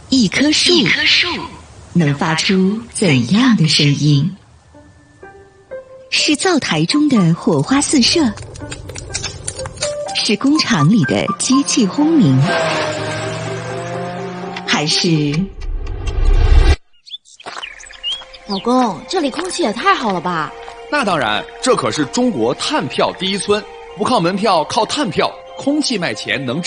一棵树能发出怎样的声音？是灶台中的火花四射，是工厂里的机器轰鸣，还是…… 老公，这里空气也太好了吧？ 那当然，这可是中国碳票第一村，不靠门票，靠碳票，空气卖钱能治